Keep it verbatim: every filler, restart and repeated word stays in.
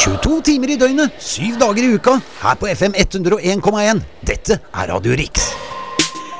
tjueto timer i døgnet, syv dager i uka, her på F M hundre og en komma en. Dette er Radio Riks.